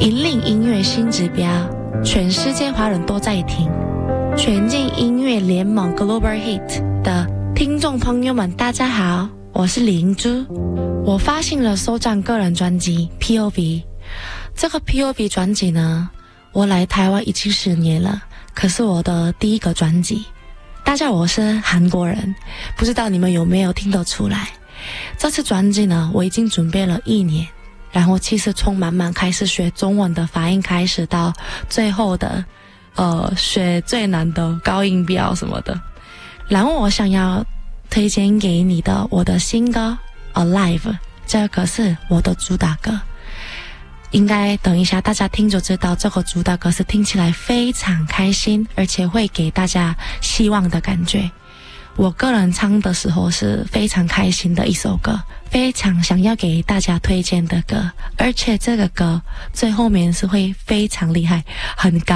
引领音乐新指标，全世界华人都在听。全境音乐联盟 Global Hit 的听众朋友们，大家好，我是林珠。我发行了首张个人专辑 POV。这个 POV 专辑呢，我来台湾已经10年了，可是我的第一个专辑。大家，我是韩国人，不知道你们有没有听得出来？这次专辑呢，我已经准备了1年。然后其实从慢慢开始学中文的发音开始，到最后的学最难的高音标什么的。然后我想要推荐给你的我的新歌 Alive， 这个是我的主打歌。应该等一下大家听就知道，这个主打歌是听起来非常开心，而且会给大家希望的感觉。我个人唱的时候是非常开心的一首歌，非常想要给大家推荐的歌，而且这个歌最后面是会非常厉害，很高。